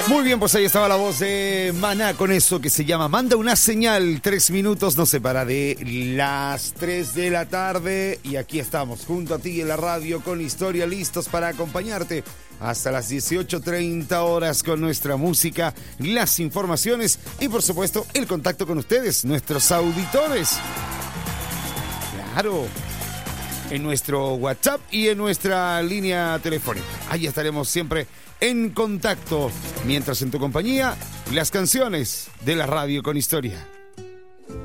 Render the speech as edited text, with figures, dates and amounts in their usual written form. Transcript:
Muy bien, pues ahí estaba la voz de Maná con eso que se llama Manda una señal. 3 minutos nos separa de las 3 de la tarde y aquí estamos junto a ti en la radio con Historia, listos para acompañarte hasta las 18:30 horas con nuestra música, las informaciones y por supuesto el contacto con ustedes, nuestros auditores. Claro, en nuestro WhatsApp y en nuestra línea telefónica. Ahí estaremos siempre en contacto, mientras en tu compañía, las canciones de la radio con Historia.